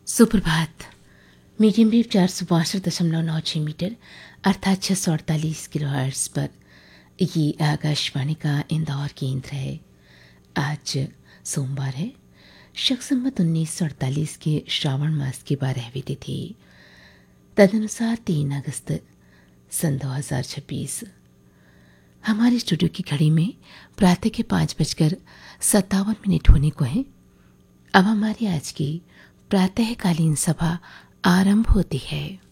सुप्रभात। Medium wave 462.96 metre अर्थात 648 kilo hertz पर ये आकाशवाणी का इंदौर केंद्र है। आज सोमवार है, शक संवत 1948 के श्रावण मास की 12वीं तिथि, तदनुसार 3 अगस्त सन 2026। हमारे स्टूडियो की घड़ी में प्रातः के 5:57 होने को है। अब हमारी आज की प्रातःकालीन सभा आरंभ होती है।